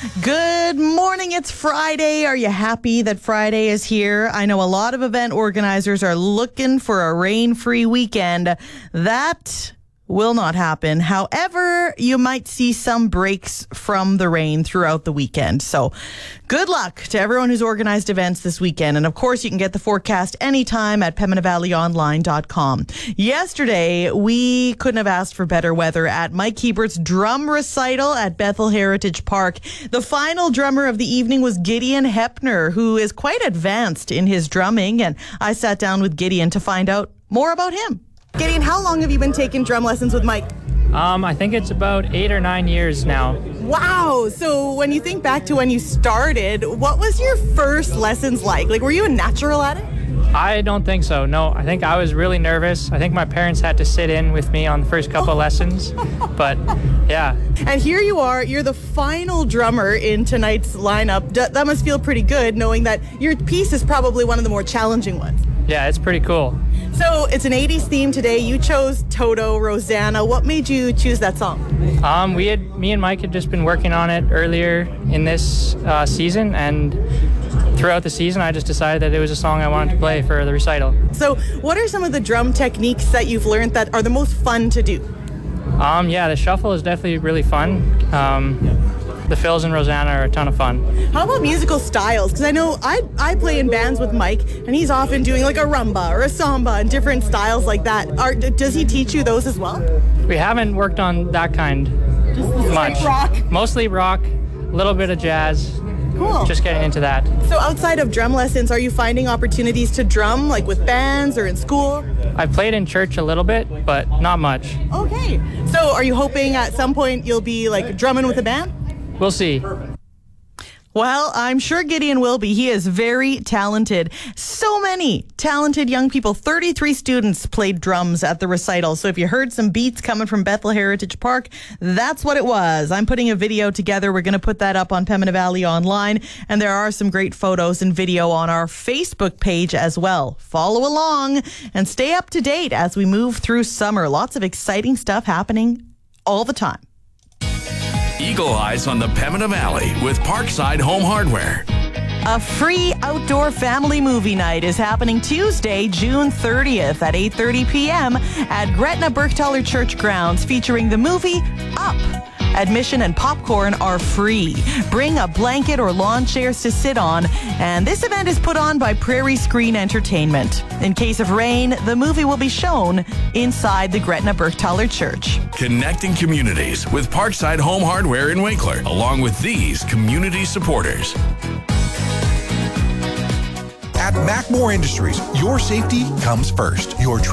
Good morning. It's Friday. Are you happy that Friday is here? I know a lot of event organizers are looking for a rain-free weekend. That will not happen. However, you might see some breaks from the rain throughout the weekend. So good luck to everyone who's organized events this weekend. And of course, you can get the forecast anytime at PembinaValleyOnline.com. Yesterday, we couldn't have asked for better weather at Mike Hebert's drum recital at Bethel Heritage Park. The final drummer of the evening was Gideon Hepner, who is quite advanced in his drumming. And I sat down with Gideon to find out more about him. Gideon, how long have you been taking drum lessons with Mike? I think it's about 8 or 9 years now. Wow. So when you think back to when you started, what was your first lessons like? Were you a natural at it? I don't think so. No, I think I was really nervous. I think my parents had to sit in with me on the first couple lessons. But yeah. And here you are. You're the final drummer in tonight's lineup. That must feel pretty good, knowing that your piece is probably one of the more challenging ones. Yeah, it's pretty cool. So it's an 80s theme today. You chose Toto, Rosanna. What made you choose that song? Me and Mike had just been working on it earlier in this season, and throughout the season, I just decided that it was a song I wanted to play for the recital. So what are some of the drum techniques that you've learned that are the most fun to do? The shuffle is definitely really fun. The fills and Rosanna are a ton of fun. How about musical styles? Because I know I play in bands with Mike, and he's often doing like a rumba or a samba and different styles like that. Does he teach you those as well? We haven't worked on that kind much. Rock? Mostly rock, a little bit of jazz. Cool. Just getting into that. So outside of drum lessons, are you finding opportunities to drum, like with bands or in school? I've played in church a little bit, but not much. Okay. So are you hoping at some point you'll be like drumming with a band? We'll see. Well, I'm sure Gideon will be. He is very talented. So many talented young people. 33 students played drums at the recital. So if you heard some beats coming from Bethel Heritage Park, that's what it was. I'm putting a video together. We're going to put that up on Pembina Valley Online. And there are some great photos and video on our Facebook page as well. Follow along and stay up to date as we move through summer. Lots of exciting stuff happening all the time. Eagle Eyes on the Pembina Valley with Parkside Home Hardware. A free outdoor family movie night is happening Tuesday, June 30th at 8:30 p.m. at Gretna Bergthaler Church grounds, featuring the movie Up. Admission and popcorn are free. Bring a blanket or lawn chairs to sit on. And this event is put on by Prairie Screen Entertainment. In case of rain, the movie will be shown inside the Gretna Bergthaler Church. Connecting communities with Parkside Home Hardware in Winkler, along with these community supporters. At Macmore Industries, your safety comes first. Your